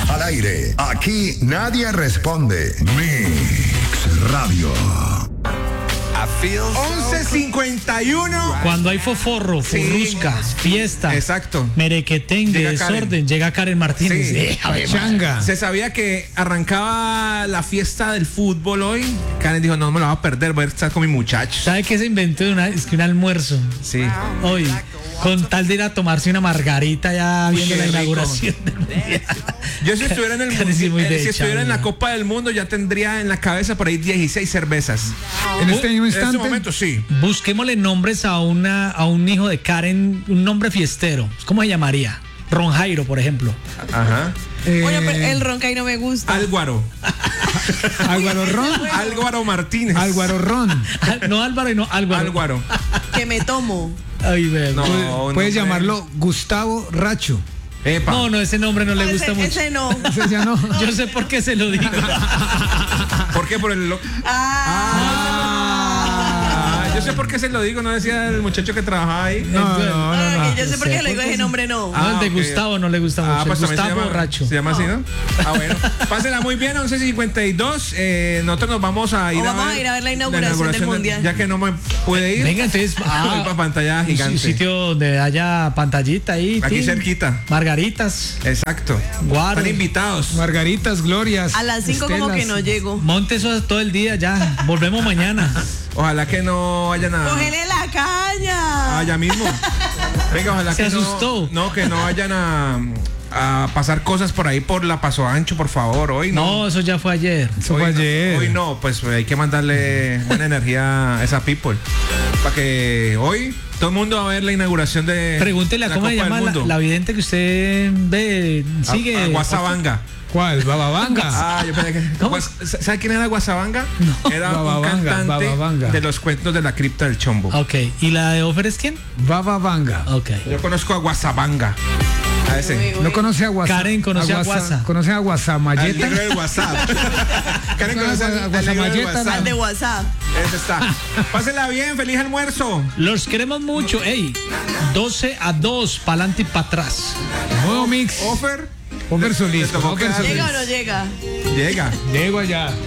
Al aire, aquí nadie responde. Mix Radio. 11:51. Cuando hay foforro, furrusca, fiesta, Exacto. merequetengue, Llega desorden, Karen. llega Karen Martínez. Sí. Changa. Se sabía que arrancaba la fiesta del fútbol hoy. Karen dijo, no me la voy a perder, voy a estar con mi muchacho. ¿Sabe qué se inventó de es que un almuerzo? Sí. Hoy, con tal de ir a tomarse una margarita ya viendo qué la rico. inauguración del mundial. Yo si estuviera en el Karen sí muy de si estuviera en la changa. Copa del Mundo, ya tendría en la cabeza por ahí 16 cervezas. En este mismo En este instante. momento sí. Busquémosle nombres a un hijo de Karen, un nombre fiestero. ¿Cómo se llamaría? Ron Jairo, por ejemplo. Ajá. Oye, pero el ron que ahí no me gusta. Álvaro. Álvaro Ron. Álvaro Martínez. Álvaro Ron. No Álvaro y no Álvaro. Álvaro. Que me tomo. Ay, ver. No, Puedes nombre. llamarlo Gustavo Racho. Epa. No, ese nombre no le No, gusta mucho. ese no. Ese ya no. Yo sé por qué se lo digo. ¿Por qué? Por el yo sé por qué se lo digo, no decía el muchacho que trabajaba ahí. No. Que yo sé por qué sé le digo por qué ese nombre no. No, el de ok. Gustavo no le gusta mucho. Pues también Gustavo Racho. Se llama así, ¿no? Bueno. Pásenla muy bien, 11:52. Nosotros nos vamos a ir, vamos a ir a ver la inauguración del Mundial. Ya que no me puede ir. Venga, entonces. Voy para pantalla gigante. Un sitio donde haya pantallita ahí. Aquí tin, cerquita. Margaritas. Exacto. Guaro. Están invitados. Margaritas, glorias. A las 5 como que no llego. Monte eso todo el día ya. Volvemos mañana. Ojalá que no haya nada. Cógele la caña. Ya mismo. Venga, ojalá Se que asustó. que no vayan a pasar cosas por ahí por la Paso Ancho, por favor. Hoy no. No, eso ya fue ayer. Eso fue ayer. Hoy no, pues hay que mandarle buena energía a esa people. Para que hoy todo el mundo va a ver la inauguración de Pregúntele a la cómo se Copa del llama Mundo. la vidente que usted ve. Sigue. A Guasabanga. ¿Cuál? Bababanga. Yo pensé que. ¿Cómo? ¿Sabe quién era Guasabanga? No. Era un Bababanga, cantante Bababanga. de los cuentos de la cripta del Chombo. Ok. ¿Y la de Offer es quién? Bababanga. Ok. Yo conozco a Guasabanga. A ese. No conoce a Guasa. Karen conoce a Guasa. Conoce a Al Guasamayeta. libro del WhatsApp. Karen conoce al libro del Guasamayeta, WhatsApp. Al de WhatsApp. Ese está. Pásenla bien, feliz almuerzo. Los queremos mucho. Ey, 12-2, pa'lante y para atrás. Nuevo mix. Offer. Offer Solís. Le tocó Offer quedar- Solís. ¿Llega o no llega? Llega. Llego allá.